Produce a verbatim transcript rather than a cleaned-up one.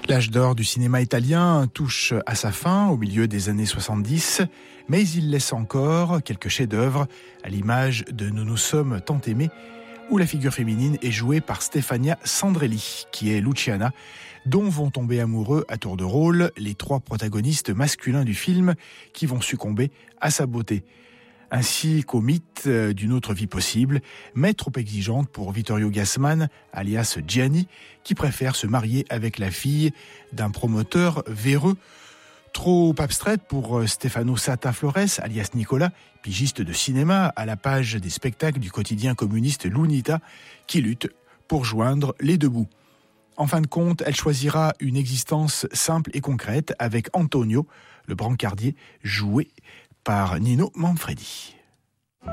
L'âge d'or du cinéma italien touche à sa fin au milieu des années soixante-dix, mais il laisse encore quelques chefs-d'œuvre, à l'image de Nous nous sommes tant aimés, où la figure féminine est jouée par Stefania Sandrelli, qui est Luciana, dont vont tomber amoureux à tour de rôle les trois protagonistes masculins du film qui vont succomber à sa beauté. Ainsi qu'au mythe d'une autre vie possible, mais trop exigeante pour Vittorio Gassman, alias Gianni, qui préfère se marier avec la fille d'un promoteur véreux. Trop abstraite pour Stefano Sata Flores, alias Nicolas, pigiste de cinéma à la page des spectacles du quotidien communiste L'Unità, qui lutte pour joindre les deux bouts. En fin de compte, elle choisira une existence simple et concrète avec Antonio, le brancardier, joué par Nino Manfredi.